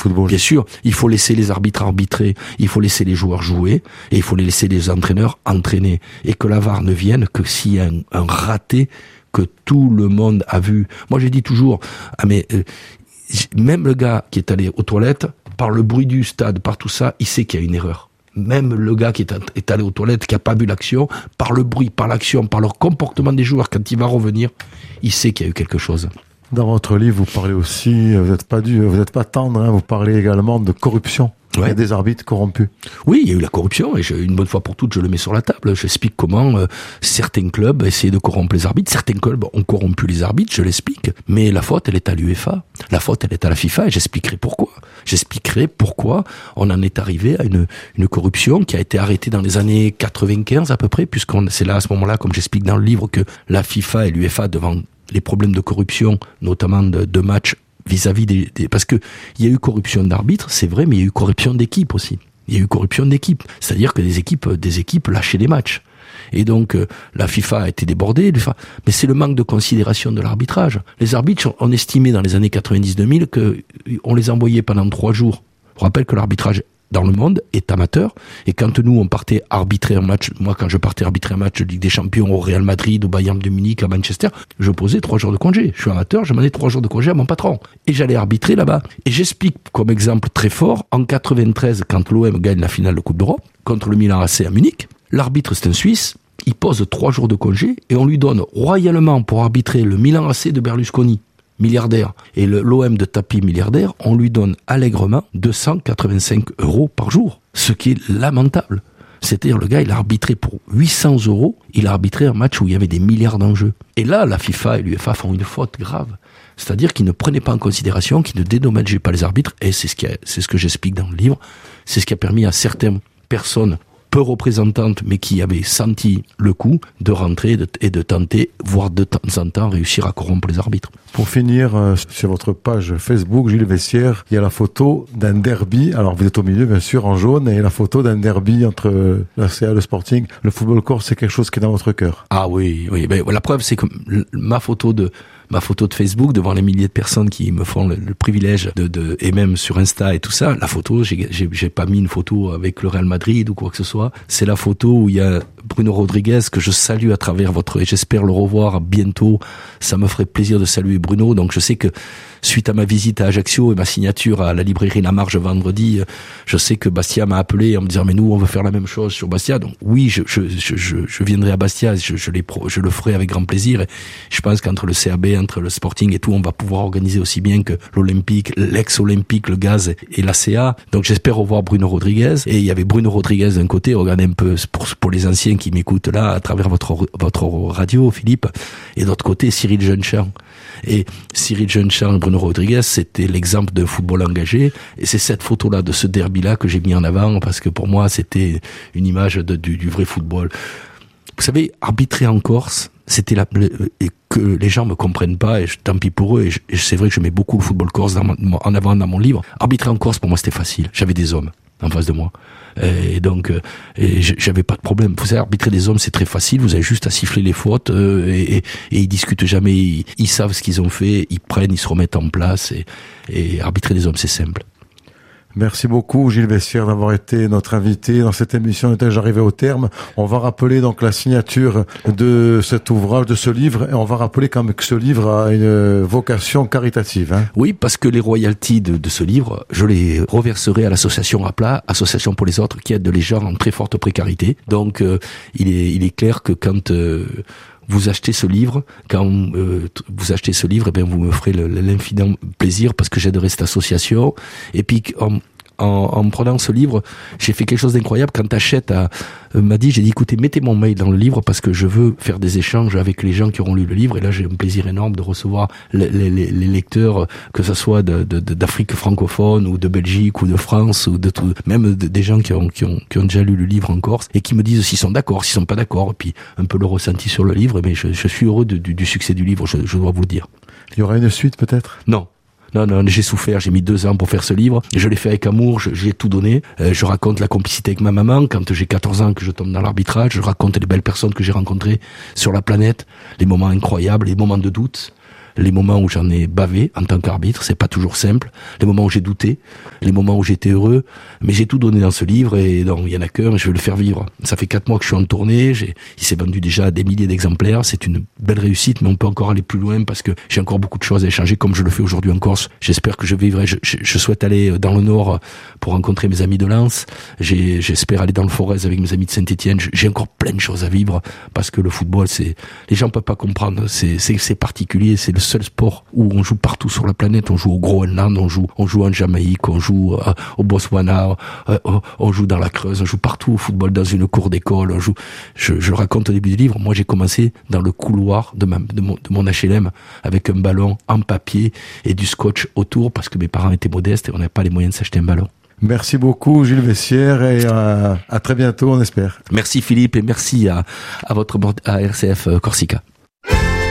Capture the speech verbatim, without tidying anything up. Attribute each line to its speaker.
Speaker 1: football.
Speaker 2: Bien sûr, il faut laisser les arbitres arbitrer, il faut laisser les joueurs jouer, et il faut les laisser les entraîneurs entraîner. Et que la V A R ne vienne que s'il y a un, un raté que tout le monde a vu. Moi, j'ai dit toujours, ah mais euh, même le gars qui est allé aux toilettes, par le bruit du stade, par tout ça, il sait qu'il y a une erreur. Même le gars qui est, est allé aux toilettes, qui n'a pas vu l'action, par le bruit, par l'action, par leur comportement des joueurs, quand il va revenir, il sait qu'il y a eu quelque chose.
Speaker 1: Dans votre livre, vous parlez aussi, vous n'êtes pas dur, vous n'êtes pas tendre, hein, vous parlez également de corruption. Ouais. Il y a des arbitres corrompus.
Speaker 2: Oui, il y a eu la corruption, et je, une bonne fois pour toutes, je le mets sur la table. J'explique comment euh, certains clubs essayaient de corrompre les arbitres, certains clubs ont corrompu les arbitres, je l'explique. Mais la faute, elle est à l'UEFA, la faute, elle est à la FIFA, et j'expliquerai pourquoi. J'expliquerai pourquoi on en est arrivé à une, une corruption qui a été arrêtée dans les années quatre-vingt-quinze à peu près, puisqu'on c'est là à ce moment-là, comme j'explique dans le livre, que la FIFA et l'UEFA, devant les problèmes de corruption, notamment de, de matchs, vis-à-vis des, des... Parce que il y a eu corruption d'arbitres, c'est vrai, mais il y a eu corruption d'équipe aussi. Il y a eu corruption d'équipe. C'est-à-dire que des équipes, des équipes lâchaient les matchs. Et donc, euh, la FIFA a été débordée, mais c'est le manque de considération de l'arbitrage. Les arbitres, on estimait dans les années quatre-vingt-dix deux mille qu'on les envoyait pendant trois jours. Je rappelle que l'arbitrage dans le monde est amateur, et quand nous on partait arbitrer un match, moi quand je partais arbitrer un match de Ligue des Champions au Real Madrid, au Bayern de Munich, à Manchester, je posais trois jours de congé. Je suis amateur, je demandais trois jours de congé à mon patron, et j'allais arbitrer là-bas. Et j'explique comme exemple très fort, en quatre-vingt-treize, quand l'O M gagne la finale de Coupe d'Europe contre le Milan A C à Munich, l'arbitre c'est un Suisse, il pose trois jours de congé, et on lui donne royalement pour arbitrer le Milan A C de Berlusconi, milliardaire, et le, l'O M de Tapie, milliardaire, on lui donne allègrement deux cent quatre-vingt-cinq euros par jour, ce qui est lamentable. C'est-à-dire, le gars, il a arbitré pour huit cents euros, il a arbitré un match où il y avait des milliards d'enjeux. Et là, la FIFA et l'UEFA font une faute grave. C'est-à-dire qu'ils ne prenaient pas en considération, qu'ils ne dédommageaient pas les arbitres, et c'est ce, qui a, c'est ce que j'explique dans le livre, c'est ce qui a permis à certaines personnes peu représentantes, mais qui avaient senti le coup, de rentrer de, et de tenter, voire de temps en temps, réussir à corrompre les arbitres.
Speaker 1: Pour finir, euh, sur votre page Facebook, Gilles Vessière, il y a la photo d'un derby. Alors, vous êtes au milieu, bien sûr, en jaune, et la photo d'un derby entre la C A, le Sporting. Le football corse, c'est quelque chose qui est dans votre cœur.
Speaker 2: Ah oui, oui. Ben, la preuve, c'est que ma photo de ma photo de Facebook, devant les milliers de personnes qui me font le, le privilège de, de, et même sur Insta et tout ça, la photo, j'ai, j'ai, j'ai pas mis une photo avec le Real Madrid ou quoi que ce soit. C'est la photo où il y a Bruno Rodriguez, que je salue à travers votre, et j'espère le revoir bientôt. Ça me ferait plaisir de saluer Bruno. Donc je sais que suite à ma visite à Ajaccio et ma signature à la librairie La Marge vendredi, je sais que Bastia m'a appelé en me disant mais nous on veut faire la même chose sur Bastia. Donc oui, je je je je, je viendrai à Bastia, je je les pro, je le ferai avec grand plaisir. Et je pense qu'entre le C A B, entre le Sporting et tout, on va pouvoir organiser aussi bien que l'Olympique, l'ex-Olympique, le Gaz et la C A. Donc j'espère revoir Bruno Rodriguez. Et il y avait Bruno Rodriguez d'un côté, regardez un peu pour pour les anciens qui m'écoutent là à travers votre votre radio, Philippe, et d'autre côté Cyril Jeunechamp. Et Cyril Jeunechamp et Bruno Rodriguez, c'était l'exemple d'un football engagé. Et c'est cette photo-là, de ce derby-là, que j'ai mis en avant, parce que pour moi, c'était une image de, du, du vrai football. Vous savez, arbitrer en Corse, c'était la, le, et que les gens me comprennent pas, et je, tant pis pour eux, et, je, et c'est vrai que je mets beaucoup le football corse dans mon, en avant dans mon livre. Arbitrer en Corse, pour moi, c'était facile. J'avais des hommes en face de moi. Et donc, et j'avais pas de problème. Vous savez, arbitrer des hommes, c'est très facile. Vous avez juste à siffler les fautes, euh, et, et, et ils discutent jamais. Ils, ils savent ce qu'ils ont fait, ils prennent, ils se remettent en place. Et, et arbitrer des hommes, c'est simple.
Speaker 1: Merci beaucoup, Gilles Vessière, d'avoir été notre invité dans cette émission. On est déjà arrivé au terme. On va rappeler donc la signature de cet ouvrage, de ce livre, et on va rappeler quand même que ce livre a une vocation caritative. Hein.
Speaker 2: Oui, parce que les royalties de, de ce livre, je les reverserai à l'association APLA, Association pour les autres, qui aide les gens en très forte précarité. Donc, euh, il est, il est clair que quand euh, vous achetez ce livre, quand euh, vous achetez ce livre, eh bien vous me ferez le, l'infiniment plaisir, parce que j'aiderai cette association. Et puis en, en, en prenant ce livre, j'ai fait quelque chose d'incroyable. Quand Hachette a, euh, m'a dit, j'ai dit écoutez, mettez mon mail dans le livre, parce que je veux faire des échanges avec les gens qui auront lu le livre. Et là, j'ai un plaisir énorme de recevoir les, les, les lecteurs, que ce soit de, de, de, d'Afrique francophone ou de Belgique ou de France, ou de tout, même de, des gens qui ont, qui ont qui ont déjà lu le livre en Corse, et qui me disent s'ils sont d'accord, s'ils sont pas d'accord, et puis un peu le ressenti sur le livre. Mais je, je suis heureux de, du, du succès du livre, je, je dois vous le dire.
Speaker 1: Il y aura une suite peut-être ?
Speaker 2: Non. Non, non, j'ai souffert, j'ai mis deux ans pour faire ce livre. Je l'ai fait avec amour, je, j'ai tout donné. Euh, je raconte la complicité avec ma maman quand j'ai quatorze ans, que je tombe dans l'arbitrage. Je raconte les belles personnes que j'ai rencontrées sur la planète, les moments incroyables, les moments de doute. les moments où j'en ai bavé en tant qu'arbitre, c'est pas toujours simple, les moments où j'ai douté, les moments où j'étais heureux, mais j'ai tout donné dans ce livre et donc il y en a qu'un, je vais le faire vivre. Ça fait quatre mois que je suis en tournée, j'ai, il s'est vendu déjà des milliers d'exemplaires, c'est une belle réussite, mais on peut encore aller plus loin parce que j'ai encore beaucoup de choses à échanger comme je le fais aujourd'hui en Corse. J'espère que je vivrai, je, je, je souhaite aller dans le Nord pour rencontrer mes amis de Lens, j'ai, j'espère aller dans le Forez avec mes amis de Saint-Étienne, j'ai encore plein de choses à vivre parce que le football, c'est, les gens peuvent pas comprendre, c'est, c'est, c'est particulier, c'est le seul sport où on joue partout sur la planète, on joue au Groenland, on joue, on joue en Jamaïque, on joue euh, au Botswana, euh, on joue dans la Creuse, on joue partout au football dans une cour d'école, on joue, je, je le raconte au début du livre, moi j'ai commencé dans le couloir de ma, de mon, de mon H L M avec un ballon en papier et du scotch autour parce que mes parents étaient modestes et on n'avait pas les moyens de s'acheter un ballon.
Speaker 1: Merci beaucoup Gilles Vessière et à, à très bientôt on espère.
Speaker 2: Merci Philippe et merci à, à votre à R C F Corsica.